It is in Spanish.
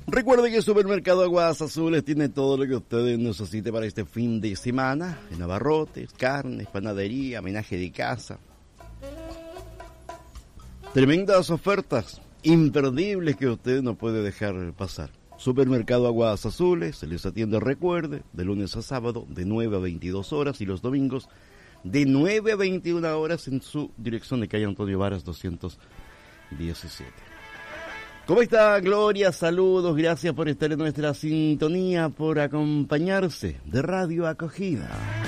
Recuerde que el Supermercado Aguas Azules tiene todo lo que ustedes necesiten para este fin de semana. En abarrotes, carnes, panadería, menaje de casa. Tremendas ofertas imperdibles que usted no puede dejar pasar. Supermercado Aguas Azules, se les atiende, recuerde, de lunes a sábado de 9 a 22 horas y los domingos de 9 a 21 horas en su dirección de calle Antonio Varas 217. ¿Cómo está, Gloria? Saludos, gracias por estar en nuestra sintonía, por acompañarse de Radio Acogida.